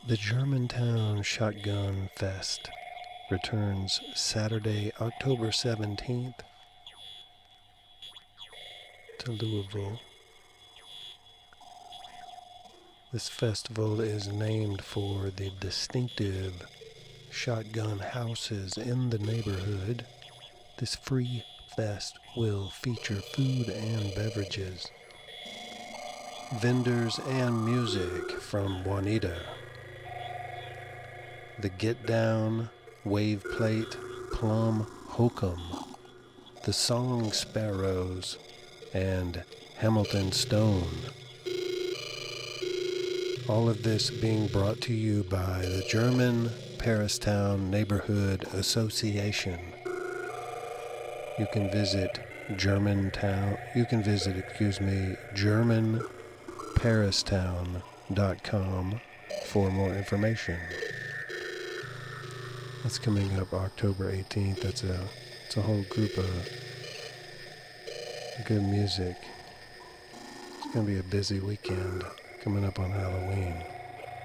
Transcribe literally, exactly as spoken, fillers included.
The Germantown Shotgun Fest returns Saturday, October seventeenth to Louisville. This festival is named for the distinctive shotgun houses in the neighborhood. This free fest will feature food and beverages, vendors and music from Juanita, the Get Down, Wave Plate, Plum Hokum, the Song Sparrows, and Hamilton Stone. All of this being brought to you by the German Paristown Neighborhood Association. You can visit Germantown, you can visit, excuse me, German Paristown dot com for more information. That's coming up October eighteenth. That's a, it's a whole group of good music. It's going to be a busy weekend coming up on Halloween.